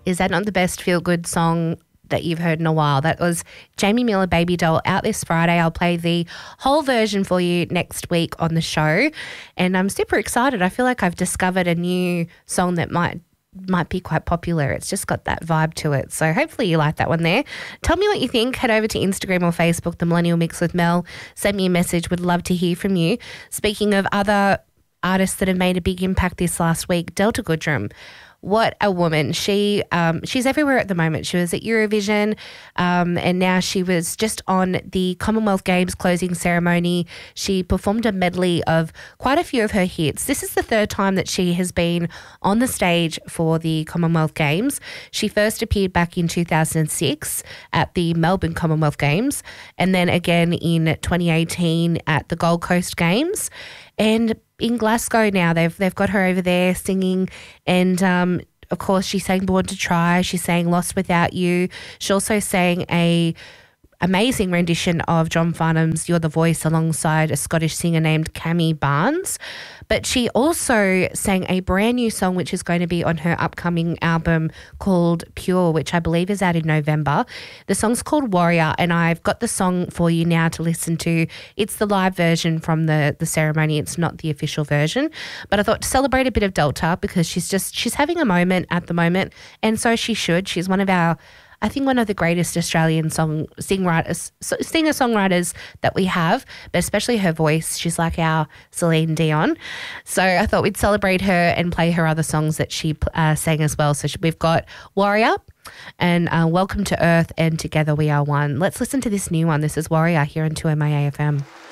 Is that not the best feel-good song that you've heard in a while? That was Jamie Miller, Baby Doll, out this Friday. I'll play the whole version for you next week on the show. And I'm super excited. I feel like I've discovered a new song that might be quite popular. It's just got that vibe to it. So hopefully you like that one there. Tell me what you think. Head over to Instagram or Facebook, The Millennial Mix with Mel. Send me a message. Would love to hear from you. Speaking of other artists that have made a big impact this last week, Delta Goodrem. What a woman. She's everywhere at the moment. She was at Eurovision and now she was just on the Commonwealth Games closing ceremony. She performed a medley of quite a few of her hits. This is the third time that she has been on the stage for the Commonwealth Games. She first appeared back in 2006 at the Melbourne Commonwealth Games and then again in 2018 at the Gold Coast Games. And in Glasgow now, they've got her over there singing, and of course she sang Born to Try. She sang Lost Without You. She also sang a amazing rendition of John Farnham's You're the Voice alongside a Scottish singer named Cammy Barnes. But she also sang a brand new song which is going to be on her upcoming album called Pure, which I believe is out in November. The song's called Warrior, and I've got the song for you now to listen to. It's the live version from the ceremony. It's not the official version. But I thought to celebrate a bit of Delta because she's having a moment at the moment, and so she should. She's one of the greatest Australian singer-songwriters that we have, but especially her voice. She's like our Celine Dion. So I thought we'd celebrate her and play her other songs that she sang as well. So we've got Warrior and Welcome to Earth and Together We Are One. Let's listen to this new one. This is Warrior here on 2MAFM.